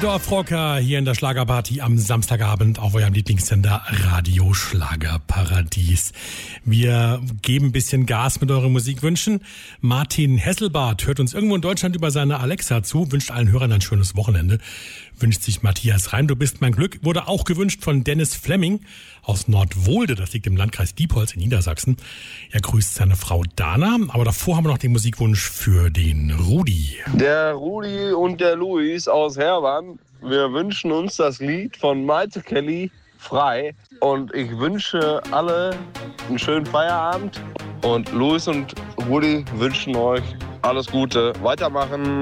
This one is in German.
Dorfrocker hier in der Schlagerparty am Samstagabend auf eurem Lieblingssender Radio Schlagerparadies. Wir geben ein bisschen Gas mit euren Musikwünschen. Martin Hesselbart hört uns irgendwo in Deutschland über seine Alexa zu, wünscht allen Hörern ein schönes Wochenende. Wünscht sich Matthias Reim, du bist mein Glück, wurde auch gewünscht von Dennis Flemming aus Nordwohlde, das liegt im Landkreis Diepholz in Niedersachsen. Er grüßt seine Frau Dana, aber davor haben wir noch den Musikwunsch für den Rudi. Der Rudi und der Luis aus Herwann, wir wünschen uns das Lied von Maite Kelly, Frei. Und ich wünsche alle einen schönen Feierabend. Und Luis und Rudi wünschen euch alles Gute. Weitermachen.